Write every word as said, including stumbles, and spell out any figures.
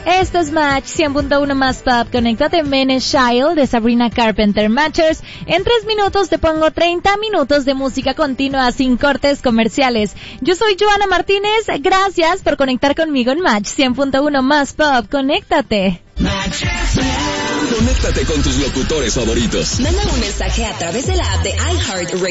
Esto es Match cien punto uno más Pop. Conéctate en Menace Child de Sabrina Carpenter. Matchers, en tres minutos te pongo treinta minutos de música continua sin cortes comerciales. Yo soy Joana Martínez. Gracias por conectar conmigo en Match cien punto uno más Pop. Conéctate. Conéctate con tus locutores favoritos. Manda un mensaje a través de la app de iHeartRadio.